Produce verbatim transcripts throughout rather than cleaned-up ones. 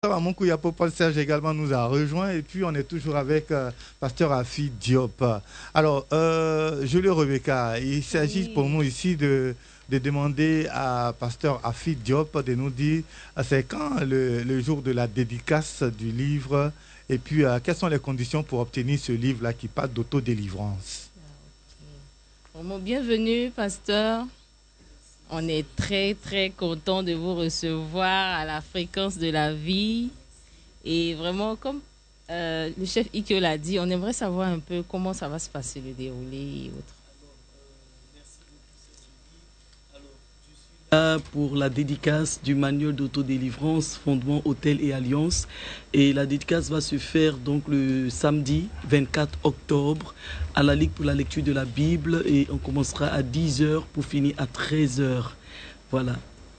pasteur Amonkou Yapo Paul Serge également nous a rejoint et puis on est toujours avec euh, pasteur Afi Diop. Alors, euh, Julie Rebecca, il s'agit oui. pour nous ici de, de demander à pasteur Afi Diop de nous dire c'est quand le, le jour de la dédicace du livre et puis euh, quelles sont les conditions pour obtenir ce livre-là qui parle d'autodélivrance. Ah, okay. Bon, bienvenue pasteur. On est très, très content de vous recevoir à la fréquence de la vie. Et vraiment, comme euh, le chef Ike l'a dit, on aimerait savoir un peu comment ça va se passer, le déroulé et autres. Là pour la dédicace du manuel d'autodélivrance, fondement, hôtel et alliance. Et la dédicace va se faire donc le samedi vingt-quatre octobre à la Ligue pour la lecture de la Bible et on commencera à dix heures pour finir à treize heures. Voilà.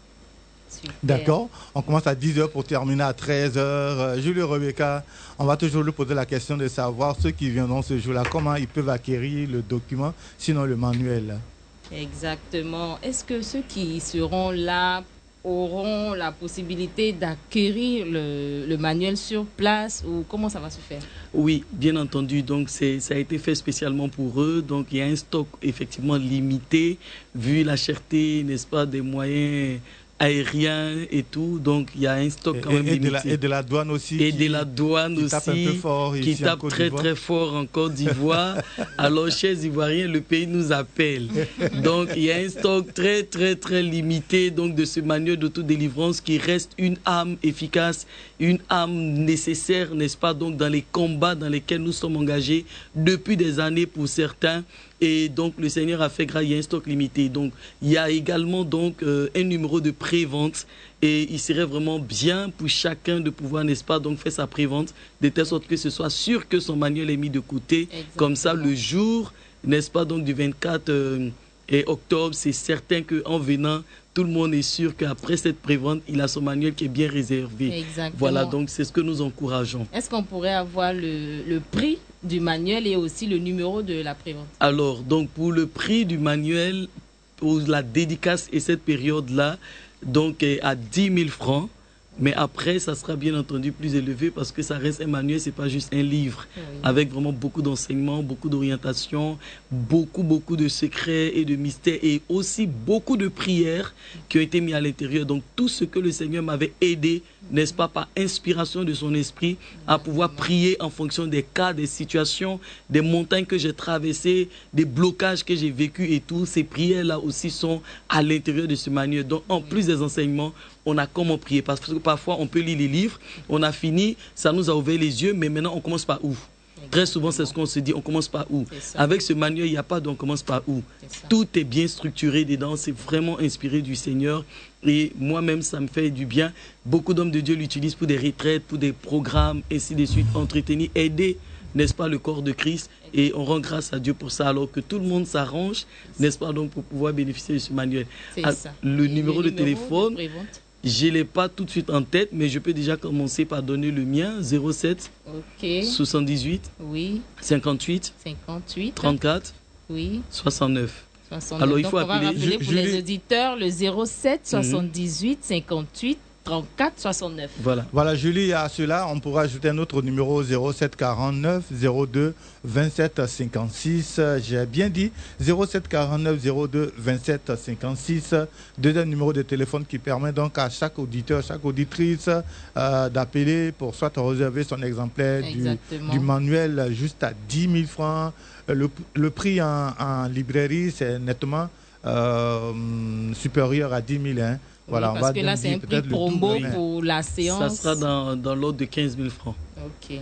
D'accord. On commence à dix heures pour terminer à treize heures. Julie Rebecca, on va toujours lui poser la question de savoir ceux qui viendront ce jour-là, comment ils peuvent acquérir le document, sinon le manuel. Exactement. Est-ce que ceux qui seront là auront la possibilité d'acquérir le, le manuel sur place ou comment ça va se faire? Oui, bien entendu. Donc, c'est, ça a été fait spécialement pour eux. Donc, il y a un stock effectivement limité vu la cherté, n'est-ce pas, des moyens aériens et tout. Donc, il y a un stock quand et, même et limité. De la, et de la douane aussi. Et qui, de la douane qui aussi, tape, un peu fort qui tape très très fort en Côte d'Ivoire. Alors, chers Ivoiriens, le pays nous appelle. Donc, il y a un stock très très très limité donc, de ce manuel d'autodélivrance qui reste une arme efficace, une arme nécessaire, n'est-ce pas, donc dans les combats dans lesquels nous sommes engagés depuis des années pour certains. Et donc, le Seigneur a fait grâce, il y a un stock limité. Donc, il y a également donc, euh, un numéro de pré-vente. Et il serait vraiment bien pour chacun de pouvoir, n'est-ce pas, donc faire sa pré-vente, de telle sorte que ce soit sûr que son manuel est mis de côté. Exactement. Comme ça, le jour, n'est-ce pas, donc du vingt-quatre euh, et octobre, c'est certain qu'en venant, tout le monde est sûr qu'après cette prévente, il a son manuel qui est bien réservé. Exactement. Voilà, donc c'est ce que nous encourageons. Est-ce qu'on pourrait avoir le, le prix du manuel et aussi le numéro de la prévente? Alors, donc pour le prix du manuel, pour la dédicace et cette période-là, donc à dix mille francs. Mais après, ça sera bien entendu plus élevé parce que ça reste un manuel, c'est pas juste un livre. Oui. Avec vraiment beaucoup d'enseignements, beaucoup d'orientation, beaucoup, beaucoup de secrets et de mystères et aussi beaucoup de prières qui ont été mis à l'intérieur. Donc, tout ce que le Seigneur m'avait aidé, n'est-ce pas, par inspiration de son esprit, à pouvoir prier en fonction des cas, des situations, des montagnes que j'ai traversées, des blocages que j'ai vécus et tout. Ces prières-là aussi sont à l'intérieur de ce manuel. Donc, en plus des enseignements, on a comment prier. Parce que parfois, on peut lire les livres, on a fini, ça nous a ouvert les yeux, mais maintenant, on commence par où? Très souvent, c'est ce qu'on se dit, on commence par où? Avec ce manuel, il n'y a pas de on commence par où? Tout est bien structuré dedans, c'est vraiment inspiré du Seigneur. Et moi-même, ça me fait du bien. Beaucoup d'hommes de Dieu l'utilisent pour des retraites, pour des programmes, ainsi de suite, entretenir, aider, n'est-ce pas, le corps de Christ. Et on rend grâce à Dieu pour ça, alors que tout le monde s'arrange, n'est-ce pas, donc pour pouvoir bénéficier de ce manuel. Ah, le numéro de téléphone, je ne l'ai pas tout de suite en tête, mais je peux déjà commencer par donner le mien, zéro sept, okay. soixante-dix-huit, oui. cinquante-huit, cinquante-huit, trente-quatre, oui. soixante-neuf. soixante-neuf. Alors, il faut donc, appeler, on va rappeler je, pour je, les auditeurs le zéro sept, soixante-dix-huit, cinquante-huit, trente-quatre, soixante-neuf. Voilà. Voilà, Julie, à cela, on pourra ajouter un autre numéro zéro sept quarante-neuf zéro deux vingt-sept cinquante-six. J'ai bien dit zéro sept quarante-neuf zéro deux vingt-sept cinquante-six. Deuxième numéro de téléphone qui permet donc à chaque auditeur, chaque auditrice euh, d'appeler pour soit réserver son exemplaire du, du manuel juste à dix mille francs. Le, le prix en, en librairie, c'est nettement euh, supérieur à dix mille. Hein. Voilà, oui, parce on va que là, c'est un prix promo pour la séance. Ça sera dans, dans l'ordre de quinze mille francs. Ok.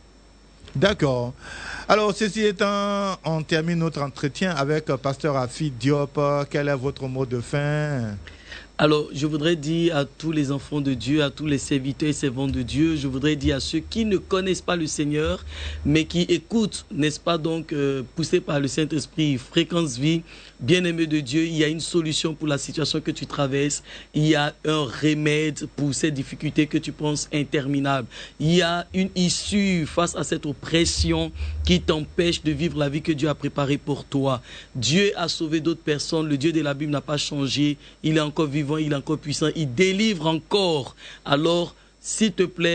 D'accord. Alors, ceci étant, on termine notre entretien avec Pasteur Afi Diop. Quel est votre mot de fin? Alors, je voudrais dire à tous les enfants de Dieu, à tous les serviteurs et servantes de Dieu, je voudrais dire à ceux qui ne connaissent pas le Seigneur, mais qui écoutent, n'est-ce pas, donc, euh, poussés par le Saint-Esprit, Fréquence Vie, bien-aimé de Dieu, il y a une solution pour la situation que tu traverses, il y a un remède pour ces difficultés que tu penses interminables, il y a une issue face à cette oppression qui t'empêche de vivre la vie que Dieu a préparée pour toi. Dieu a sauvé d'autres personnes, le Dieu de la Bible n'a pas changé, il est encore vivant, il est encore puissant, il délivre encore. Alors, s'il te plaît,